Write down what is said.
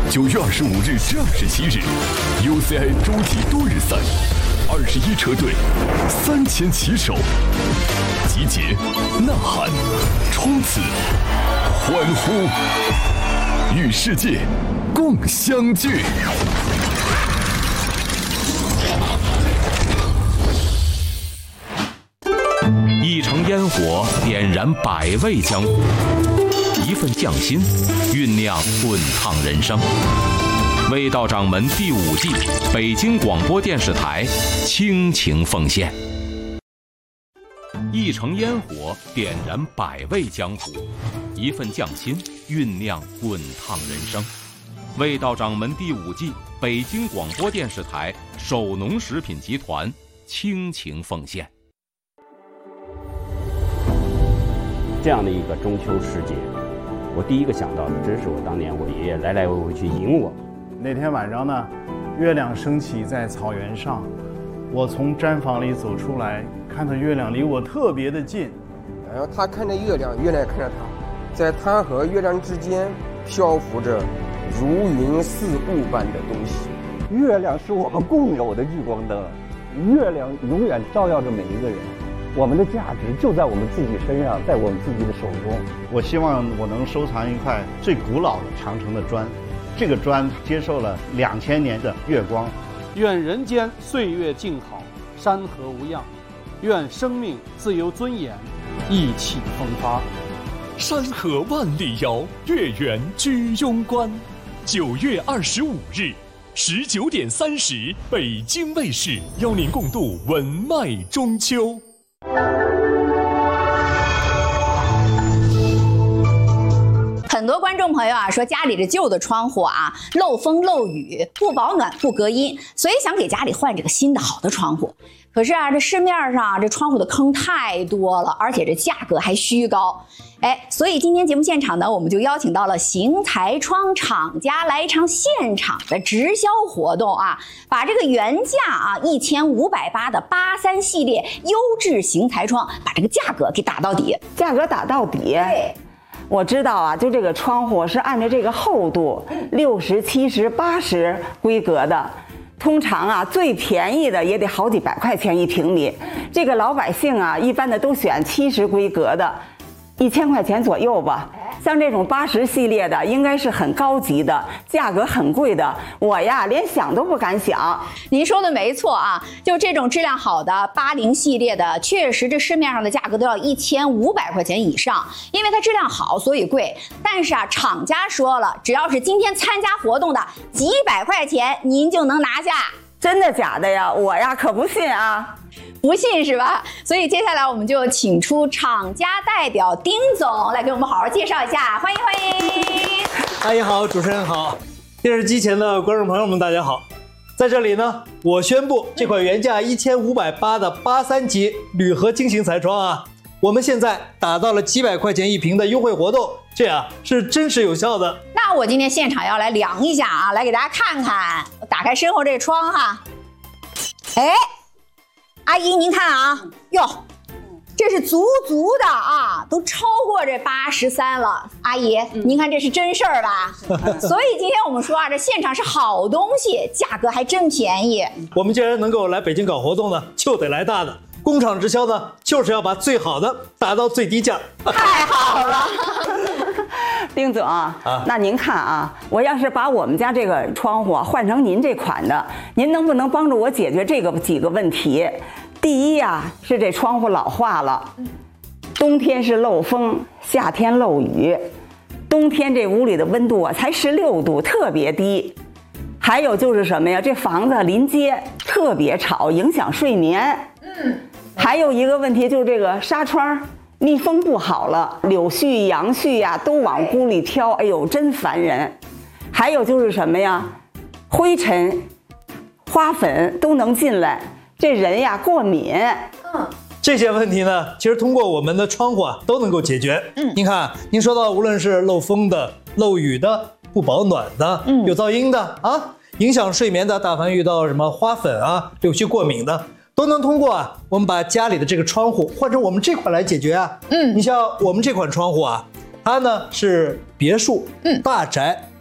9月25日至27日 ，UCI 洲际多日赛，21车队，3000骑手，集结、呐喊、冲刺、欢呼，与世界共相聚。 一城烟火点燃百味江湖，一份匠心酝酿滚烫人生。味道掌门第5季，北京广播电视台倾情奉献。一城烟火点燃百味江湖，一份匠心酝酿滚烫人生。味道掌门第5季，北京广播电视台首农食品集团倾情奉献。 这样的一个中秋时节，我第一个想到的，真是我当年我爷爷来来回回去迎我。 那天晚上呢，月亮升起在草原上，我从毡房里走出来，看到月亮离我特别的近， 然后他看着月亮，月亮也看着他，在他和月亮之间漂浮着如云似雾般的东西。 月亮是我们共有的聚光灯，月亮永远照耀着每一个人。我们的价值就在我们自己身上，在我们自己的手中。 我希望我能收藏一块最古老的长城的砖，这个砖接受了2000年的月光。 愿人间岁月静好，山河无恙；愿生命自由尊严，意气风发。 山河万里遥，月圆居庸关。9月25日19点30，北京卫视邀您共度文脉中秋。 很多观众朋友啊说家里这旧的窗户啊漏风漏雨，不保暖不隔音，所以想给家里换这个新的好的窗户。可是啊，这市面上这窗户的坑太多了，而且这价格还虚高。所以今天节目现场呢，我们就邀请到了邢台窗厂家来一场现场的直销活动啊，把这个原价啊1580的83系列优质邢台窗，把这个价格给打到底。 价格打到底。 对。 我知道啊，就这个窗户是按照这个厚度60、70、80规格的，通常啊最便宜的也得好几百块钱1平米。这个老百姓啊，一般的都选70规格的，1000块钱左右吧。像这种80系列的，应该是很高级的，价格很贵的。我呀，连想都不敢想。 您说的没错啊，就这种质量好的80系列的，确实这市面上的价格都要1500块钱以上，因为它质量好，所以贵。但是啊，厂家说了，只要是今天参加活动的，几百块钱您就能拿下。 真的假的呀？我呀可不信啊。 不信是吧？所以接下来我们就请出厂家代表丁总来给我们好好介绍一下，欢迎欢迎。 阿姨好，主持人好，电视机前的观众朋友们大家好。在这里呢，我宣布这款原价1580的83级铝合金型彩窗啊，我们现在打到了几百块钱1平的优惠活动，这样是真实有效的。 那我今天现场要来量一下啊，来给大家看看，我打开身后这窗哈，阿姨您看啊，哟，这是足的啊，都超过这83了。阿姨，您看这是真事儿吧？所以今天我们说啊，这现场是好东西，价格还真便宜。 我们既然能够来北京搞活动呢，就得来大的。工厂直销呢，就是要把最好的打到最低价。 太好了。 丁总那您看啊，我要是把我们家这个窗户换成您这款的，您能不能帮助我解决这个几个问题？第一呀，是这窗户老化了，冬天是漏风，夏天漏雨，冬天这屋里的温度才16度，特别低。还有就是什么呀？这房子临街特别吵，影响睡眠。还有一个问题就是这个纱窗密封不好了，柳絮、杨絮呀都往屋里飘，哎呦，真烦人。还有就是什么呀？灰尘、花粉都能进来，这人呀过敏。 这些问题呢，其实通过我们的窗户啊都能够解决。您看，您说到无论是漏风的、漏雨的、不保暖的、有噪音的啊，影响睡眠的，但凡遇到什么花粉啊、柳絮过敏的，都能通过我们把家里的这个窗户换成我们这款来解决啊。你像我们这款窗户啊，它呢是别墅、大宅